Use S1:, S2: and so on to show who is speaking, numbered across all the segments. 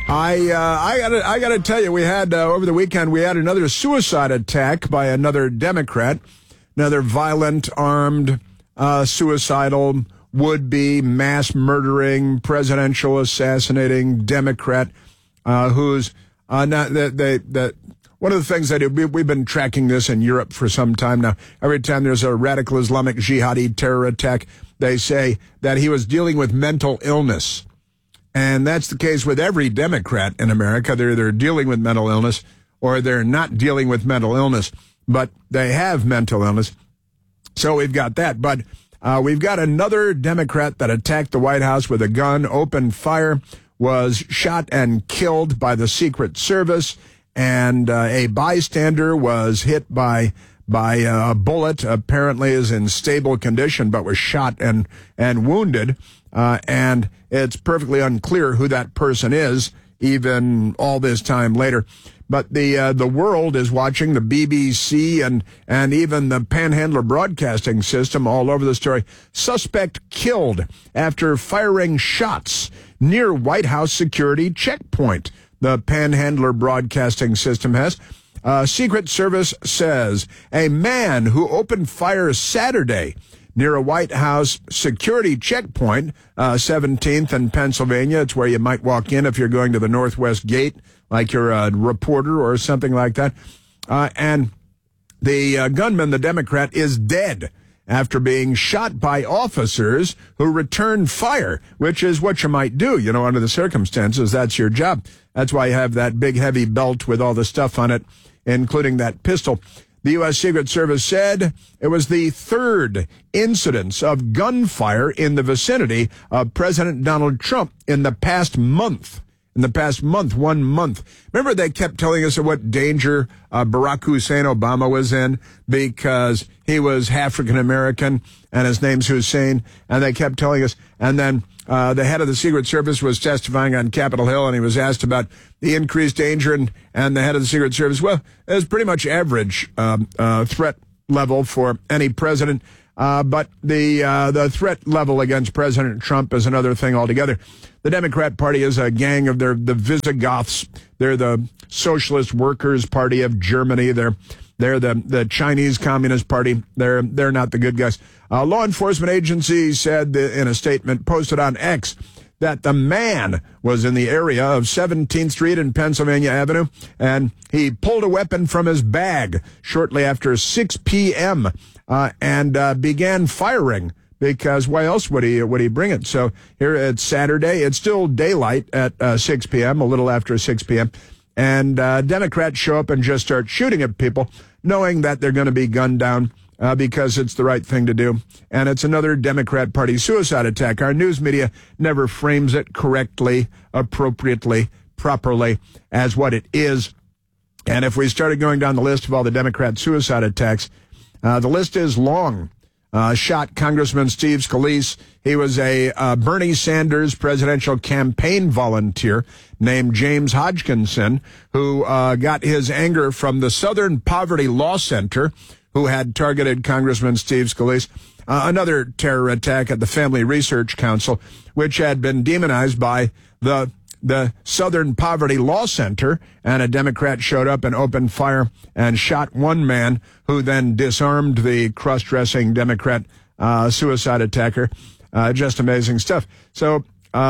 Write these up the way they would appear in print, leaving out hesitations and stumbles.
S1: I gotta tell you, we had over the weekend we had another suicide attack by another Democrat, another violent, armed, suicidal, would-be mass murdering, presidential assassinating Democrat, who's not that. One of the things that we've been tracking this in Europe for some time now. Every time there's a radical Islamic jihadi terror attack, they say that he was dealing with mental illness. And that's the case with every Democrat in America. They're either dealing with mental illness or they're not dealing with mental illness, but they have mental illness. So we've got that. But we've got another Democrat that attacked the White House with a gun, opened fire, was shot and killed by the Secret Service. And a bystander was hit by a bullet, apparently is in stable condition, but was shot and wounded. And it's perfectly unclear who that person is, even all this time later. But the world is watching, the BBC and even the Panhandler Broadcasting System all over the story. Suspect killed after firing shots near White House security checkpoint. The Panhandler Broadcasting System has. Secret Service says a man who opened fire Saturday near a White House security checkpoint, 17th and Pennsylvania. It's where you might walk in if you're going to the Northwest Gate, like you're a reporter or something like that. And the gunman, the Democrat, is dead after being shot by officers who returned fire, which is what you might do, under the circumstances. That's your job. That's why you have that big, heavy belt with all the stuff on it, including that pistol. The U.S. Secret Service said it was the third incidence of gunfire in the vicinity of President Donald Trump in the past month. In the past month, 1 month. Remember, they kept telling us of what danger Barack Hussein Obama was in because he was African-American and his name's Hussein, and they kept telling us. And then the head of the Secret Service was testifying on Capitol Hill, and he was asked about the increased danger, and the head of the Secret Service, well, it was pretty much average threat level for any president. But the threat level against President Trump is another thing altogether. The Democrat Party is a gang of the Visigoths. They're the Socialist Workers' Party of Germany. They're the Chinese Communist Party. They're not the good guys. Law enforcement agency said in a statement posted on X that the man was in the area of 17th Street and Pennsylvania Avenue, and he pulled a weapon from his bag shortly after 6 p.m. And began firing because why else would he bring it? So here it's Saturday. It's still daylight at 6 p.m., a little after 6 p.m., and Democrats show up and just start shooting at people, knowing that they're going to be gunned down because it's the right thing to do. And it's another Democrat Party suicide attack. Our news media never frames it correctly, appropriately, properly as what it is. And if we started going down the list of all the Democrat suicide attacks, the list is long. Shot Congressman Steve Scalise. He was a Bernie Sanders presidential campaign volunteer named James Hodgkinson, who got his anger from the Southern Poverty Law Center, who had targeted Congressman Steve Scalise. Another terror attack at the Family Research Council, which had been demonized by the Southern Poverty Law Center, and a Democrat showed up and opened fire and shot one man who then disarmed the cross-dressing Democrat suicide attacker. Just amazing stuff. So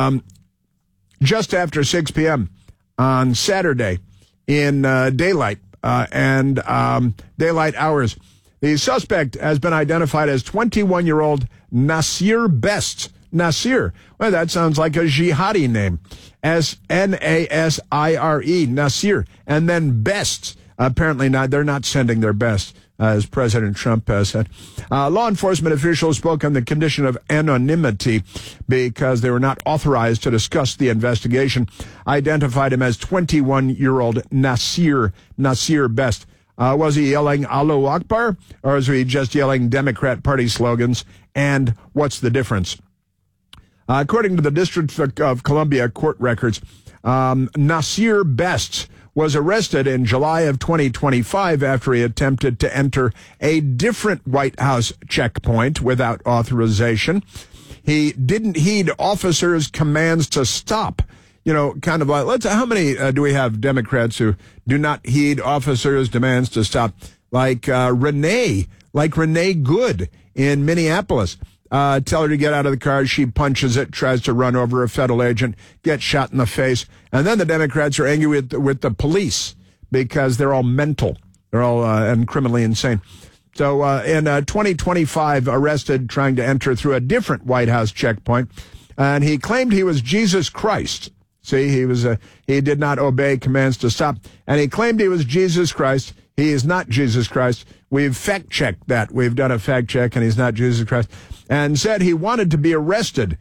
S1: just after 6 p.m. on Saturday in daylight and daylight hours, the suspect has been identified as 21-year-old Nasir Best. Nasir. Well, that sounds like a jihadi name. S-N-A-S-I-R-E, Nasir. And then Best. Apparently not. They're not sending their best, as President Trump has said. Law enforcement officials spoke on the condition of anonymity because they were not authorized to discuss the investigation. Identified him as 21-year-old Nasir Best. Was he yelling Allahu Akbar, or was he just yelling Democrat Party slogans? And what's the difference? According to the District of Columbia court records, Nasir Best was arrested in July of 2025 after he attempted to enter a different White House checkpoint without authorization. He didn't heed officers' commands to stop. kind of like, how many do we have Democrats who do not heed officers' demands to stop? Like Renee Good in Minneapolis. Tell her to get out of the car. She punches it, tries to run over a federal agent, gets shot in the face. And then the Democrats are angry with the police because they're all mental. They're all and criminally insane. So in 2025, arrested trying to enter through a different White House checkpoint. And he claimed he was Jesus Christ. See, he did not obey commands to stop. And he claimed he was Jesus Christ. He is not Jesus Christ. We've fact-checked that. We've done a fact-check, and he's not Jesus Christ. And said he wanted to be arrested.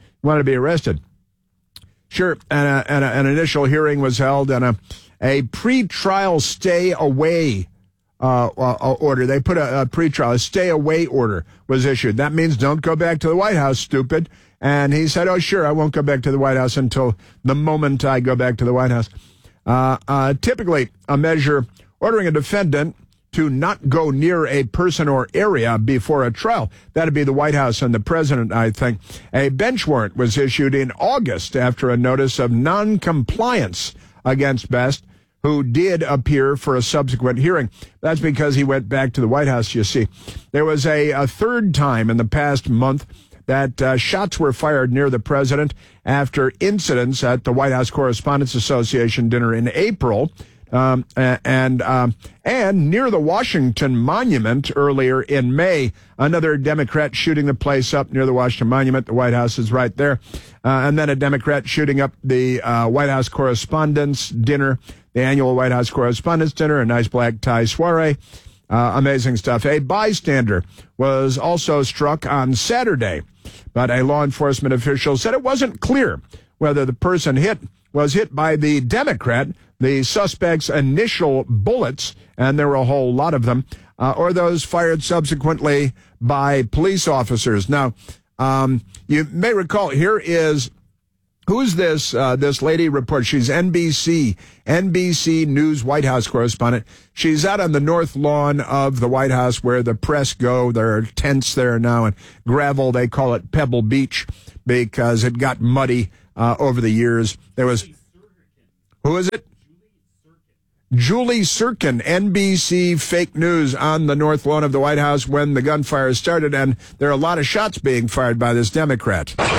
S1: Sure, and an initial hearing was held, and a pre-trial stay-away order. They put a pre-trial, a stay-away order was issued. That means don't go back to the White House, stupid. And he said, oh, sure, I won't go back to the White House until the moment I go back to the White House. Typically, a measure ordering a defendant to not go near a person or area before a trial. That'd be the White House and the president, I think. A bench warrant was issued in August after a notice of noncompliance against Best, who did appear for a subsequent hearing. That's because he went back to the White House, you see. There was a third time in the past month that shots were fired near the president after incidents at the White House Correspondents Association dinner in April, and near the Washington Monument earlier in May. Another Democrat shooting the place up near the Washington Monument. The White House is right there. And then a Democrat shooting up the White House Correspondents' dinner, the annual White House Correspondents' dinner, a nice black tie soiree. Amazing stuff. A bystander was also struck on Saturday, but a law enforcement official said it wasn't clear whether the person was hit by the Democrat, the suspect's initial bullets, and there were a whole lot of them, or those fired subsequently by police officers. Now, you may recall, who's this lady report? She's NBC News White House correspondent. She's out on the north lawn of the White House where the press go. There are tents there now and gravel. They call it Pebble Beach because it got muddy over the years. Who is it? Julie Sirkin, NBC fake news on the north lawn of the White House when the gunfire started, and there are a lot of shots being fired by this Democrat. What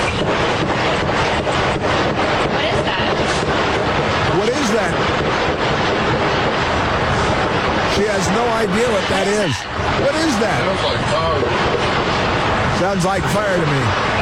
S1: is that? She has no idea what that is. What is that? Sounds like fire to me.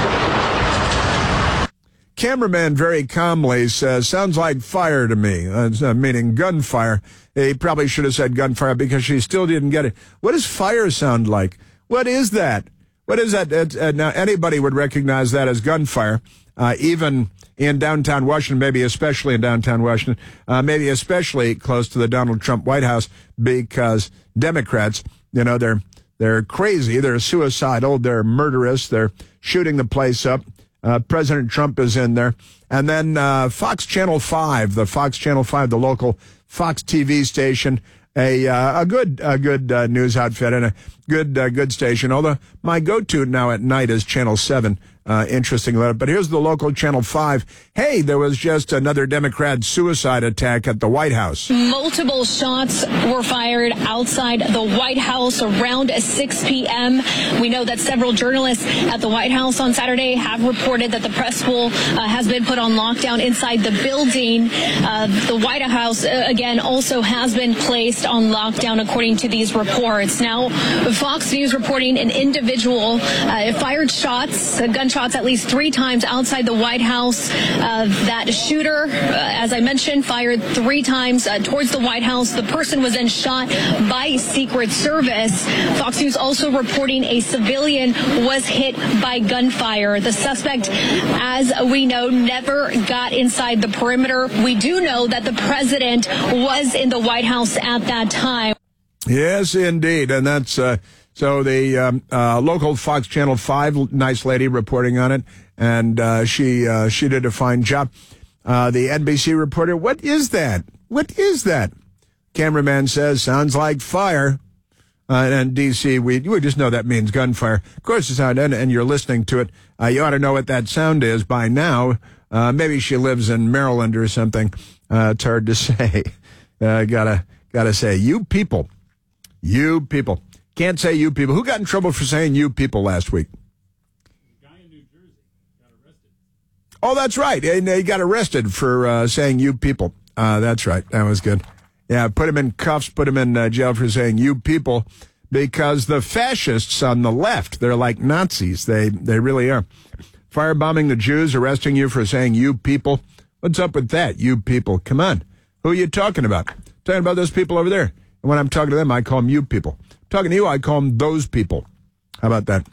S1: Cameraman very calmly says, sounds like fire to me, meaning gunfire. He probably should have said gunfire because she still didn't get it. What does fire sound like? What is that? What is that? Now, anybody would recognize that as gunfire, even in downtown Washington, maybe especially in downtown Washington, maybe especially close to the Donald Trump White House, because Democrats, they're crazy, they're suicidal, they're murderous, they're shooting the place up. President Trump is in there. And then Fox Channel 5, the local Fox TV station, a good news outfit and a good station. Although my go-to now at night is Channel 7. Interesting. But here's the local Channel 5. Hey, there was just another Democrat suicide attack at the White House.
S2: Multiple shots were fired outside the White House around 6 p.m. We know that several journalists at the White House on Saturday have reported that the press pool has been put on lockdown inside the building. The White House, again, also has been placed on lockdown, according to these reports. Now, Fox News reporting an individual fired shots, gunshots at least 3 times outside the White House. That shooter, as I mentioned, fired 3 times towards the White House. The person was then shot by Secret Service. Fox News also reporting a civilian was hit by gunfire. The suspect, as we know, never got inside the perimeter. We do know that the president was in the White House at that time.
S1: Yes, indeed. And that's so the local Fox Channel 5, nice lady reporting on it, and she did a fine job. The NBC reporter, what is that? What is that? Cameraman says, sounds like fire. And DC, we just know that means gunfire. Of course, it's out, and you're listening to it. You ought to know what that sound is by now. Maybe she lives in Maryland or something. It's hard to say. Gotta say, you people. You people. Can't say you people. Who got in trouble for saying you people last week?
S3: The guy in New Jersey got arrested.
S1: Oh, that's right. He got arrested for saying you people. That's right. That was good. Yeah, put him in cuffs, put him in jail for saying you people, because the fascists on the left, they're like Nazis. They really are. Firebombing the Jews, arresting you for saying you people. What's up with that, you people? Come on. Who are you talking about? Talking about those people over there. And when I'm talking to them, I call them you people. Talking to you, I call them those people. How about that?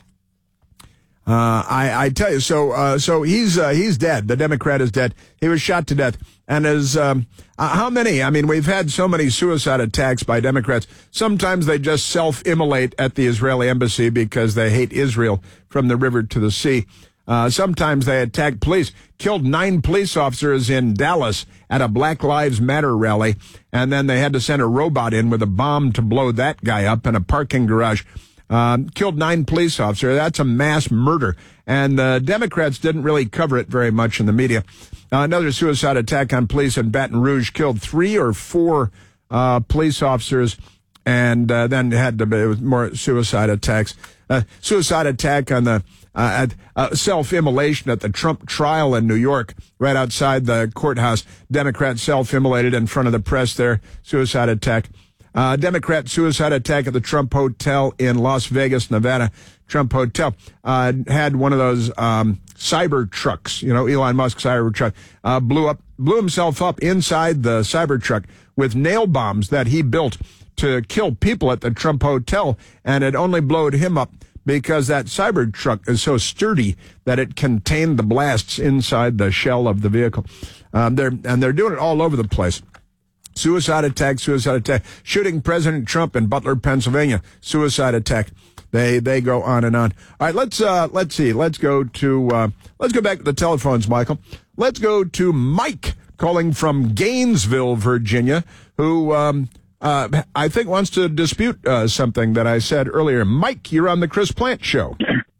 S1: I tell you, so he's dead. The Democrat is dead. He was shot to death. And as how many? I mean, we've had so many suicide attacks by Democrats. Sometimes they just self-immolate at the Israeli embassy because they hate Israel from the river to the sea. Sometimes they attack police. Killed 9 police officers in Dallas at a Black Lives Matter rally, and then they had to send a robot in with a bomb to blow that guy up in a parking garage. Killed 9 police officers. That's a mass murder. And the Democrats didn't really cover it very much in the media. Another suicide attack on police in Baton Rouge killed 3 or 4 police officers, and then it was more suicide attacks. Suicide attack on the self-immolation at the Trump trial in New York, right outside the courthouse. Democrat self-immolated in front of the press there. Suicide attack. Democrat suicide attack at the Trump Hotel in Las Vegas, Nevada. Trump Hotel had one of those cyber trucks, Elon Musk cyber truck, blew himself up inside the cyber truck with nail bombs that he built to kill people at the Trump Hotel, and it only blowed him up because that cyber truck is so sturdy that it contained the blasts inside the shell of the vehicle. They're doing it all over the place. Suicide attack, shooting President Trump in Butler, Pennsylvania, suicide attack. They go on and on. All right, let's see. Let's go back to the telephones, Michael. Let's go to Mike calling from Gainesville, Virginia, who I think wants to dispute something that I said earlier. Mike, you're on the Chris Plant Show.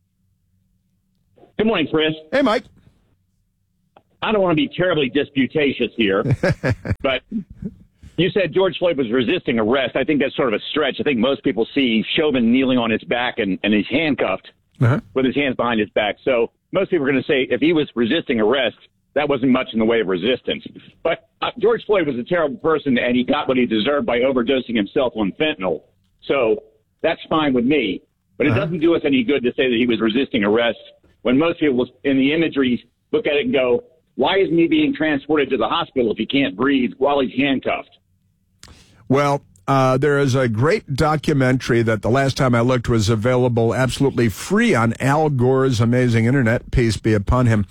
S4: Good morning, Chris.
S1: Hey, Mike.
S4: I don't want to be terribly disputatious here, but you said George Floyd was resisting arrest. I think that's sort of a stretch. I think most people see Chauvin kneeling on his back and he's handcuffed with his hands behind his back. So most people are going to say if he was resisting arrest, that wasn't much in the way of resistance. But George Floyd was a terrible person, and he got what he deserved by overdosing himself on fentanyl. So that's fine with me. But it doesn't do us any good to say that he was resisting arrest when most people in the imagery look at it and go, why isn't he being transported to the hospital if he can't breathe while he's handcuffed?
S1: Well, there is a great documentary that the last time I looked was available absolutely free on Al Gore's amazing internet, peace be upon him,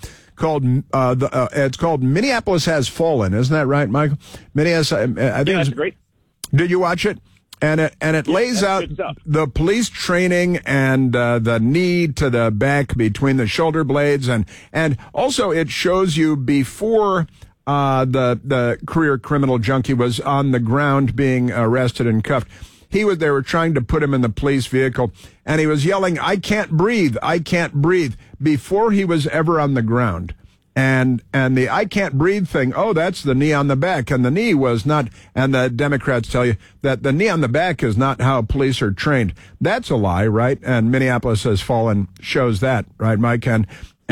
S1: it's called Minneapolis Has Fallen. Isn't that right, Michael? Minneapolis, I think
S4: that's great.
S1: Did you watch it? And it lays out the police training and the knee to the back between the shoulder blades, and also it shows you before the career criminal junkie was on the ground being arrested and cuffed. They were trying to put him in the police vehicle, and he was yelling, "I can't breathe, I can't breathe," before he was ever on the ground. And the "I can't breathe" thing, that's the knee on the back. And the knee was not, and the Democrats tell you that the knee on the back is not how police are trained. That's a lie, right? And Minneapolis Has Fallen shows that, right, Mike? And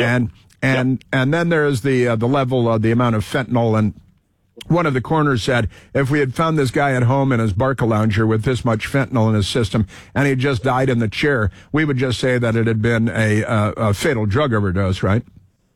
S1: then there's the level of the amount of fentanyl. And one of the coroners said, if we had found this guy at home in his Barcalounger with this much fentanyl in his system and he just died in the chair, we would just say that it had been a fatal drug overdose, right?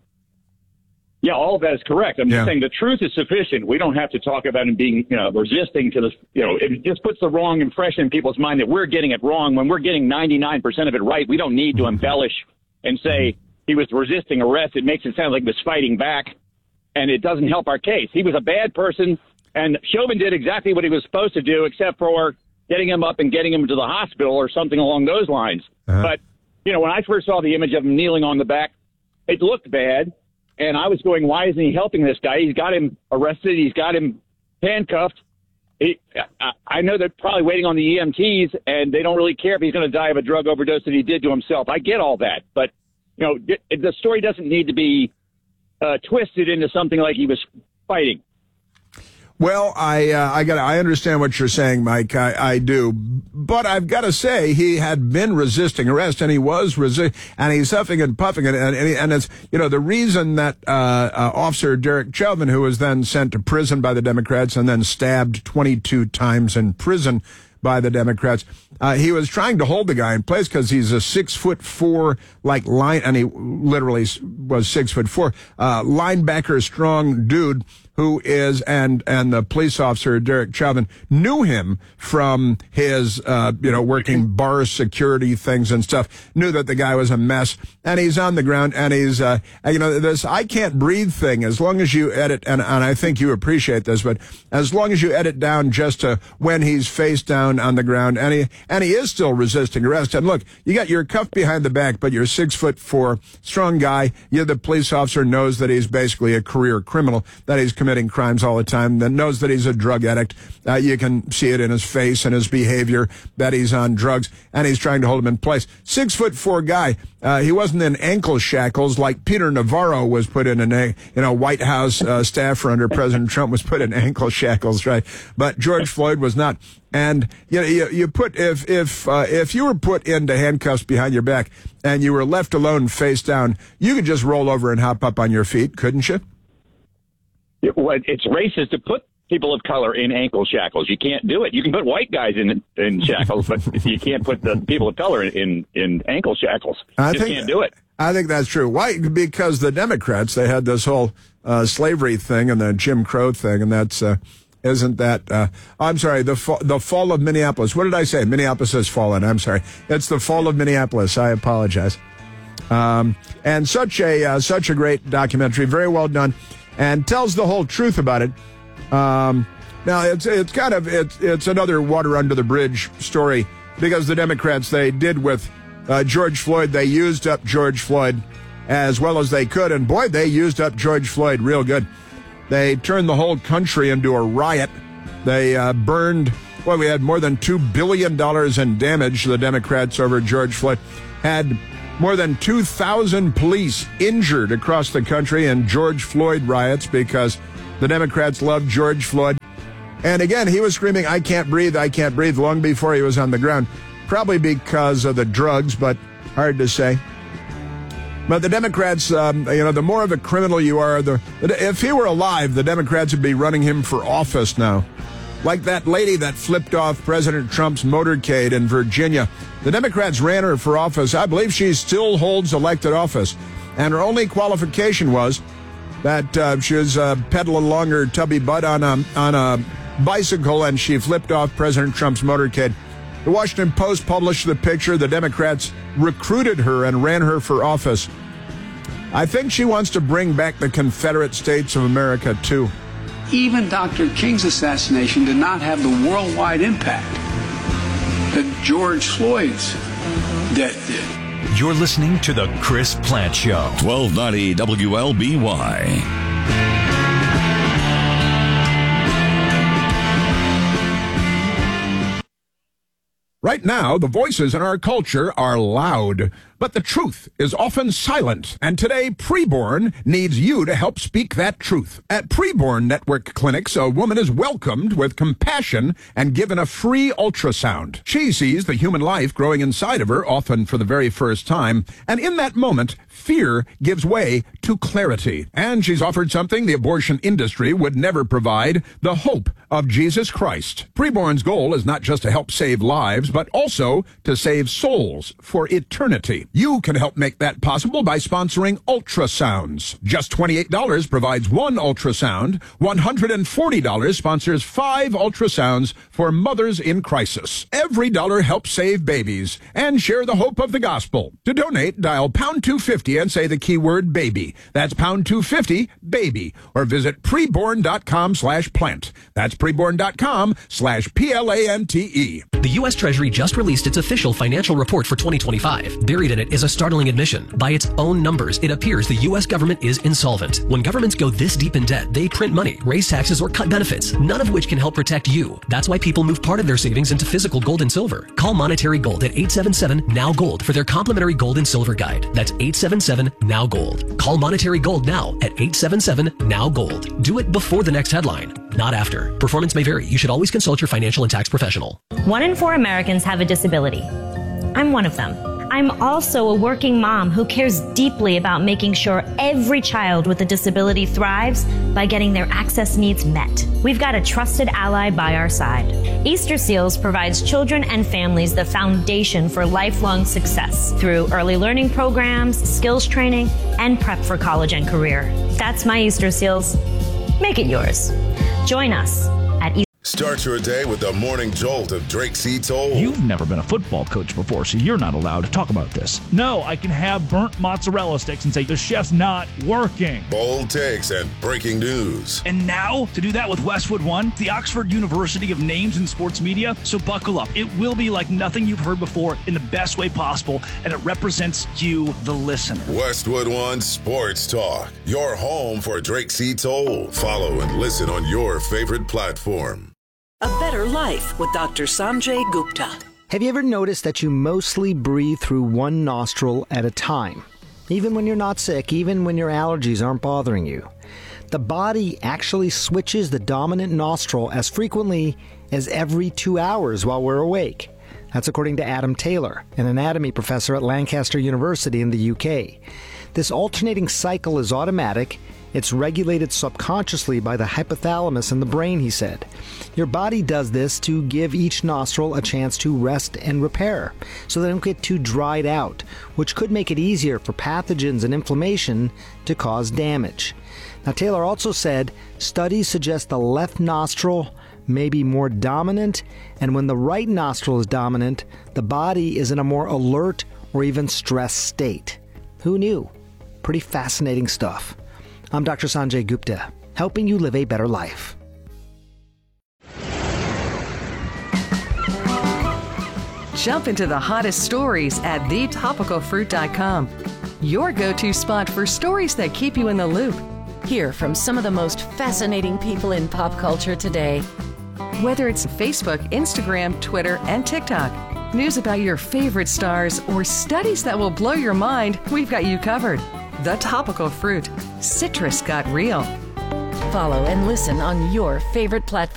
S4: Yeah, all of that is correct. I'm just saying the truth is sufficient. We don't have to talk about him being, resisting to this. It just puts the wrong impression in people's mind that we're getting it wrong when we're getting 99% of it right. We don't need to embellish and say he was resisting arrest. It makes it sound like he was fighting back, and it doesn't help our case. He was a bad person, and Chauvin did exactly what he was supposed to do, except for getting him up and getting him to the hospital or something along those lines. But, when I first saw the image of him kneeling on the back, it looked bad. And I was going, why isn't he helping this guy? He's got him arrested. He's got him handcuffed. I know they're probably waiting on the EMTs, and they don't really care if he's going to die of a drug overdose that he did to himself. I get all that. But, the story doesn't need to be twist it into something like he was fighting.
S1: Well, I understand what you're saying, Mike. I do. But I've got to say, he had been resisting arrest, and he was and he's huffing and puffing, and it's, the reason that, Officer Derek Chauvin, who was then sent to prison by the Democrats and then stabbed 22 times in prison by the Democrats, he was trying to hold the guy in place because he's a 6'4", and he literally was 6'4", linebacker strong dude who is, and the police officer, Derek Chauvin, knew him from his, working bar security things and stuff, knew that the guy was a mess, and he's on the ground, and he's, this I can't breathe thing, as long as you edit, and I think you appreciate this, but as long as you edit down just to when he's face down on the ground, and he is still resisting arrest, and look, you're cuffed behind the back, but you're 6'4", strong guy, the police officer knows that he's basically a career criminal, that he's committing crimes all the time, that knows that he's a drug addict. You can see it in his face and his behavior that he's on drugs, and he's trying to hold him in place. 6'4" guy. He wasn't in ankle shackles like Peter Navarro was put in White House staffer under President Trump was put in ankle shackles, right? But George Floyd was not. And you put if you were put into handcuffs behind your back and you were left alone face down, you could just roll over and hop up on your feet, couldn't you?
S4: It's racist to put people of color in ankle shackles. You can't do it. You can put white guys in shackles, but you can't put the people of color in ankle shackles. You can't do it.
S1: I think that's true. Why? Because the Democrats, they had this whole slavery thing and the Jim Crow thing, and that's isn't that? I'm sorry. The fall of Minneapolis. What did I say? Minneapolis has fallen. I'm sorry. It's the fall of Minneapolis. I apologize. And such a great documentary, very well done, and tells the whole truth about it. Now it's another water under the bridge story, because the Democrats, they did with George Floyd, they used up George Floyd as well as they could, and boy, they used up George Floyd real good. They turned the whole country into a riot. They burned, we had more than $2 billion in damage, the Democrats, over George Floyd. Had more than 2,000 police injured across the country in George Floyd riots because the Democrats loved George Floyd. And again, he was screaming, I can't breathe, long before he was on the ground. Probably because of the drugs, but hard to say. But the Democrats, the more of a criminal you are, if he were alive, the Democrats would be running him for office now. Like that lady that flipped off President Trump's motorcade in Virginia. The Democrats ran her for office. I believe she still holds elected office. And her only qualification was that she was pedaling along her tubby butt on a bicycle, and she flipped off President Trump's motorcade. The Washington Post published the picture. The Democrats recruited her and ran her for office. I think she wants to bring back the Confederate States of America, too.
S5: Even Dr. King's assassination did not have the worldwide impact that George Floyd's death did.
S6: You're listening to The Chris Plante Show.
S7: 1290 WLBY.
S1: Right now, the voices in our culture are loud, but the truth is often silent. And today, Preborn needs you to help speak that truth. At Preborn Network Clinics, a woman is welcomed with compassion and given a free ultrasound. She sees the human life growing inside of her, often for the very first time. And in that moment, fear gives way to clarity. And she's offered something the abortion industry would never provide, the hope of Jesus Christ. Preborn's goal is not just to help save lives, but also to save souls for eternity. You can help make that possible by sponsoring ultrasounds. Just $28 provides one ultrasound. $140 sponsors 5 ultrasounds for mothers in crisis. Every dollar helps save babies and share the hope of the gospel. To donate, dial pound 250 and say the keyword baby. That's pound 250 baby, or visit preborn.com/plant. That's preborn.com/PLANTE.
S8: The U.S. Treasury just released its official financial report for 2025. Buried in it is a startling admission. By its own numbers, it appears the U.S. government is insolvent. When governments go this deep in debt, they print money, raise taxes, or cut benefits, none of which can help protect you. That's why people move part of their savings into physical gold and silver. Call Monetary Gold at 877-NOW-GOLD for their complimentary gold and silver guide. That's 877-NOW-GOLD. Call Monetary Gold now at 877-NOW-GOLD. Do it before the next headline, not after. Performance may vary. You should always consult your financial and tax professional.
S9: 1 in 4 Americans have a disability. I'm one of them. I'm also a working mom who cares deeply about making sure every child with a disability thrives by getting their access needs met. We've got a trusted ally by our side. Easter Seals provides children and families the foundation for lifelong success through early learning programs, skills training, and prep for college and career. That's my Easter Seals. Make it yours. Join us at
S10: Start your day with the morning jolt of Drake C. Toll.
S11: You've never been a football coach before, so you're not allowed to talk about this. No, I can have burnt mozzarella sticks and say the chef's not working.
S10: Bold takes and breaking news.
S11: And now, to do that with Westwood One, the Oxford University of names in sports media. So buckle up. It will be like nothing you've heard before in the best way possible, and it represents you, the listener.
S10: Westwood One Sports Talk, your home for Drake C. Toll. Follow and listen on your favorite platform.
S12: A better life with Dr. Sanjay Gupta.
S13: Have you ever noticed that you mostly breathe through one nostril at a time? Even when you're not sick, even when your allergies aren't bothering you. The body actually switches the dominant nostril as frequently as every 2 hours while we're awake. That's according to Adam Taylor, an anatomy professor at Lancaster University in the UK. This alternating cycle is automatic. It's regulated subconsciously by the hypothalamus in the brain, he said. Your body does this to give each nostril a chance to rest and repair, so they don't get too dried out, which could make it easier for pathogens and inflammation to cause damage. Now, Taylor also said studies suggest the left nostril may be more dominant, and when the right nostril is dominant, the body is in a more alert or even stressed state. Who knew? Pretty fascinating stuff. I'm Dr. Sanjay Gupta, helping you live a better life.
S14: Jump into the hottest stories at thetopicalfruit.com. Your go-to spot for stories that keep you in the loop.
S15: Hear from some of the most fascinating people in pop culture today.
S14: Whether it's Facebook, Instagram, Twitter, and TikTok, news about your favorite stars, or studies that will blow your mind, we've got you covered. The Topical Fruit. Citrus got real.
S15: Follow and listen on your favorite platform.